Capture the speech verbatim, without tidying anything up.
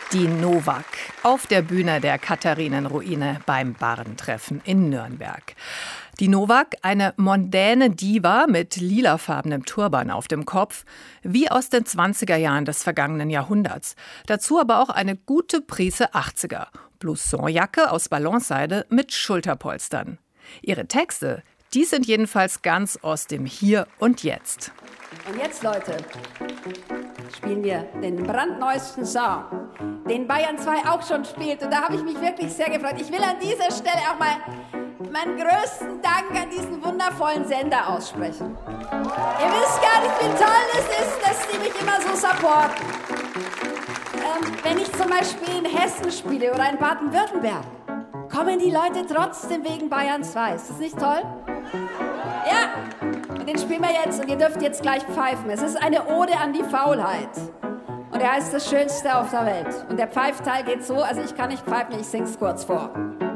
Die Novak auf der Bühne der Katharinenruine beim Bardentreffen in Nürnberg. Die Novak, eine mondäne Diva mit lilafarbenem Turban auf dem Kopf, wie aus den zwanziger Jahren des vergangenen Jahrhunderts. Dazu aber auch eine gute Prise achtziger. Blouson-Jacke aus Ballonseide mit Schulterpolstern. Ihre Texte, die sind jedenfalls ganz aus dem Hier und Jetzt. Und jetzt, Leute, spielen wir den brandneuesten Song, den Bayern zwei auch schon spielt. Und da habe ich mich wirklich sehr gefreut. Ich will an dieser Stelle auch mal meinen größten Dank an diesen wundervollen Sender aussprechen. Ihr wisst gar nicht, wie toll es ist, dass die mich immer so supporten. Ähm, wenn ich zum Beispiel in Hessen spiele oder in Baden-Württemberg, kommen die Leute trotzdem wegen Bayern zwei. Ist das nicht toll? Ja, und den spielen wir jetzt und ihr dürft jetzt gleich pfeifen. Es ist eine Ode an die Faulheit. Und er heißt das Schönste auf der Welt. Und der Pfeifteil geht so, also ich kann nicht pfeifen, ich sing's kurz vor.